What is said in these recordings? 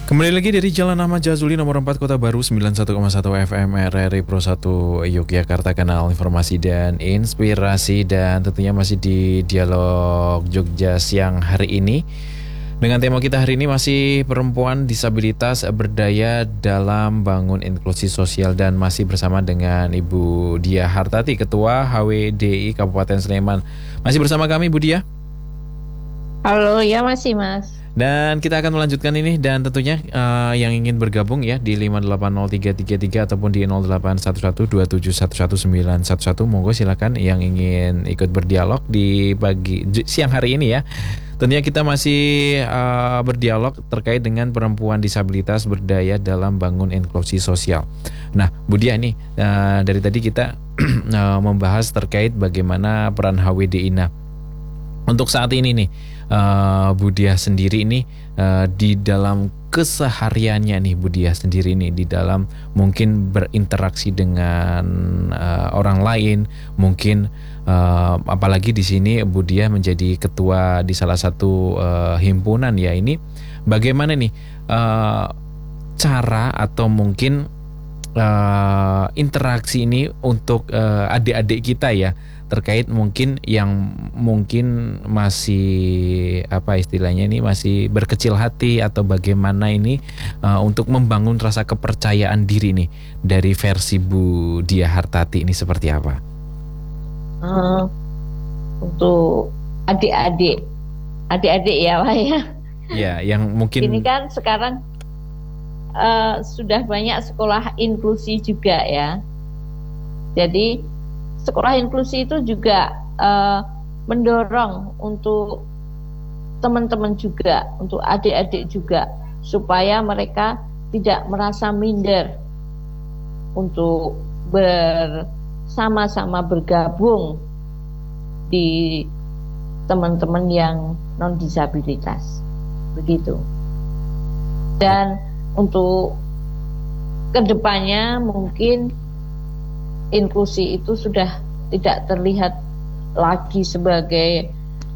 Kembali lagi dari Jalan Ahmad Jazuli nomor 4 Kota Baru 91,1 FM RRI Pro 1 Yogyakarta, kanal informasi dan inspirasi, dan tentunya masih di Dialog Jogja siang hari ini. Dengan tema kita hari ini masih perempuan disabilitas berdaya dalam bangun inklusi sosial, dan masih bersama dengan Ibu Diah Hartati, Ketua HWDI Kabupaten Sleman. Masih bersama kami Bu Diah. Halo, ya masih Mas. Dan kita akan melanjutkan ini, dan tentunya yang ingin bergabung ya di 5803333 ataupun di 081127119111, monggo silakan yang ingin ikut berdialog di siang hari ini ya. Tentunya kita masih berdialog terkait dengan perempuan disabilitas berdaya dalam bangun inklusi sosial. Nah, Bu Diah nih, dari tadi kita membahas terkait bagaimana peran HWDI. Nah, untuk saat ini nih, Bu Diah sendiri ini di dalam kesehariannya nih, Bu Diah sendiri nih di dalam mungkin berinteraksi dengan orang lain, mungkin apalagi di sini Bu Diah menjadi ketua di salah satu himpunan ya, ini bagaimana nih cara atau mungkin interaksi ini untuk adik-adik kita ya, terkait mungkin yang mungkin masih apa istilahnya ini, masih berkecil hati atau bagaimana ini untuk membangun rasa kepercayaan diri nih dari versi Bu Diah Hartati ini seperti apa? Untuk adik-adik ya Pak ya. Ya, yang mungkin ini kan sekarang sudah banyak sekolah inklusi juga ya. Jadi sekolah inklusi itu juga mendorong untuk teman-teman juga, untuk adik-adik juga, supaya mereka tidak merasa minder untuk bersama-sama bergabung di teman-teman yang non-disabilitas, begitu. Dan untuk kedepannya mungkin inklusi itu sudah tidak terlihat lagi sebagai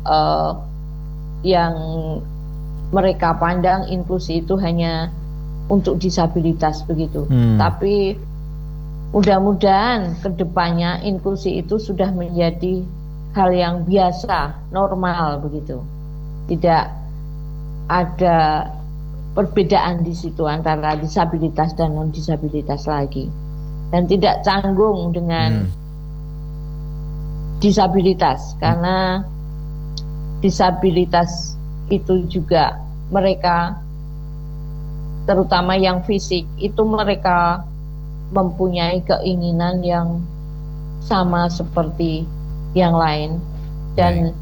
yang mereka pandang inklusi itu hanya untuk disabilitas begitu. Tapi mudah-mudahan kedepannya inklusi itu sudah menjadi hal yang biasa, normal begitu. Tidak ada perbedaan di situ antara disabilitas dan non disabilitas lagi. Dan tidak canggung dengan disabilitas, karena disabilitas itu juga mereka, terutama yang fisik, itu mereka mempunyai keinginan yang sama seperti yang lain. Dan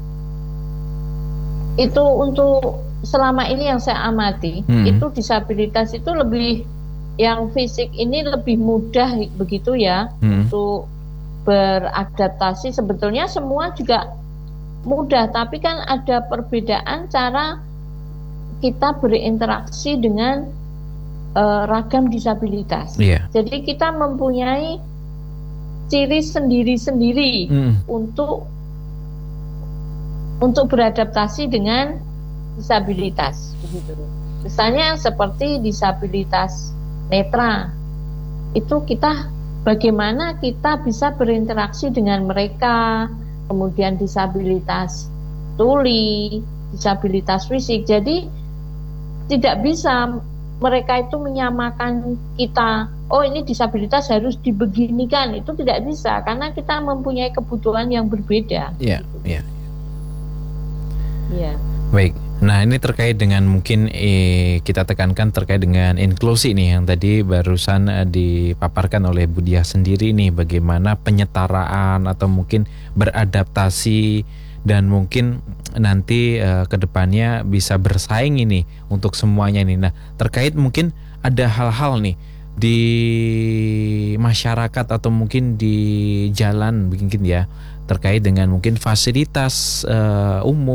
itu untuk selama ini yang saya amati, itu disabilitas itu lebih, yang fisik ini lebih mudah begitu ya untuk beradaptasi. Sebetulnya semua juga mudah, tapi kan ada perbedaan cara kita berinteraksi dengan ragam disabilitas. Jadi kita mempunyai ciri sendiri-sendiri untuk beradaptasi dengan disabilitas begitu. Misalnya seperti disabilitas netra, itu kita bagaimana kita bisa berinteraksi dengan mereka. Kemudian disabilitas tuli, disabilitas fisik, jadi tidak bisa mereka itu menyamakan kita, oh ini disabilitas harus dibeginikan, itu tidak bisa, karena kita mempunyai kebutuhan yang berbeda. Iya. Baik. Nah, ini terkait dengan mungkin kita tekankan terkait dengan inklusi nih yang tadi barusan dipaparkan oleh Bu Diah sendiri nih, bagaimana penyetaraan atau mungkin beradaptasi dan mungkin nanti kedepannya bisa bersaing ini untuk semuanya nih. Nah, terkait mungkin ada hal-hal nih di masyarakat atau mungkin di jalan mungkin ya, terkait dengan mungkin fasilitas umum